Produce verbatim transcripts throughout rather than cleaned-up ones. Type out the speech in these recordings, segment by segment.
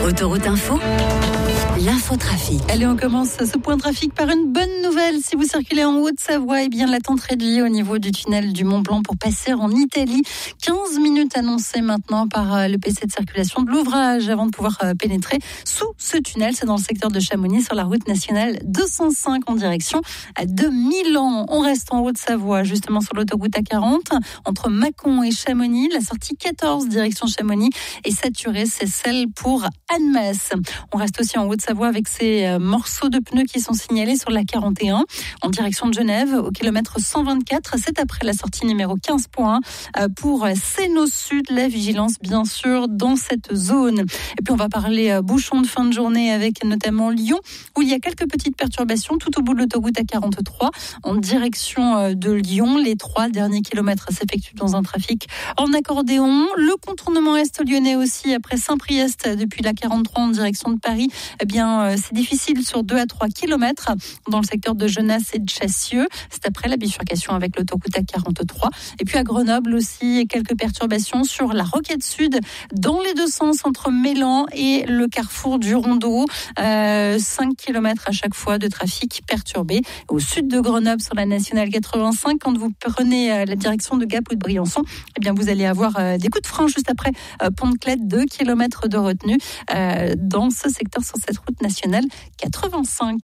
Autoroute Info, l'infotrafic. Allez, on commence ce point trafic par une bonne nouvelle. Si vous circulez en Haute-Savoie, eh bien, l'attente réduite au niveau du tunnel du Mont-Blanc pour passer en Italie. quinze minutes annoncées maintenant par le P C de circulation de l'ouvrage avant de pouvoir pénétrer sous ce tunnel. C'est dans le secteur de Chamonix sur la route nationale deux cent cinq en direction de Milan. On reste en Haute-Savoie, justement sur l'autoroute A quarante entre Mâcon et Chamonix. La sortie quatorze direction Chamonix est saturée. C'est celle pour Annemasse. On reste aussi en Haute-Savoie avec ces morceaux de pneus qui sont signalés sur la quarante et un en direction de Genève au kilomètre cent vingt-quatre. C'est après la sortie numéro quinze point un pour Sénaux Sud. La vigilance, bien sûr, dans cette zone. Et puis, on va parler bouchons de fin de journée avec notamment Lyon où il y a quelques petites perturbations tout au bout de l'autoroute A quarante-trois en direction de Lyon. Les trois derniers kilomètres s'effectuent dans un trafic en accordéon. Le contournement est lyonnais aussi après Saint-Priest depuis la quarante-trois en direction de Paris. Eh bien, c'est difficile sur deux à trois kilomètres dans le secteur de Genasse et de Chassieux. C'est après la bifurcation avec l'autoroute A quarante-trois. Et puis à Grenoble aussi, quelques perturbations sur la Roquette Sud dans les deux sens entre Mélan et le carrefour du Rondeau. Euh, cinq kilomètres à chaque fois de trafic perturbé. Au sud de Grenoble sur la nationale quatre-vingt-cinq, quand vous prenez la direction de Gap ou de Briançon, eh bien vous allez avoir des coups de frein juste après Pont-de-Clède, deux kilomètres de retenue euh, dans ce secteur sur cette route nationale quatre-vingt-cinq.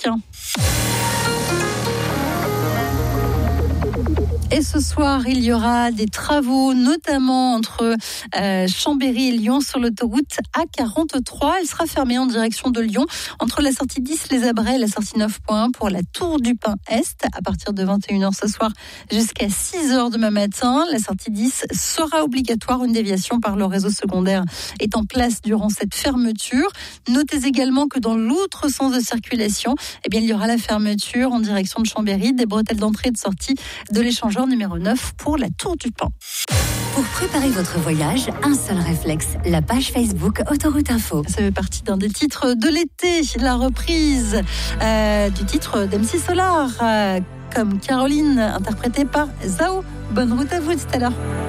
Et ce soir, il y aura des travaux, notamment entre euh, Chambéry et Lyon sur l'autoroute A quarante-trois. Elle sera fermée en direction de Lyon entre la sortie dix Les Abrets et la sortie neuf point un pour la Tour du Pin Est à partir de vingt et une heures ce soir jusqu'à six heures demain matin. La sortie dix sera obligatoire. Une déviation par le réseau secondaire est en place durant cette fermeture. Notez également que dans l'autre sens de circulation, eh bien, il y aura la fermeture en direction de Chambéry des bretelles d'entrée et de sortie de l'échangeur numéro neuf pour la Tour du Pin. Pour préparer votre voyage, un seul réflexe, la page Facebook Autoroute Info. Ça fait partie d'un des titres de l'été, la reprise euh, du titre d'M C Solar, euh, comme Caroline, interprétée par Zao. Bonne route à vous, tout à l'heure.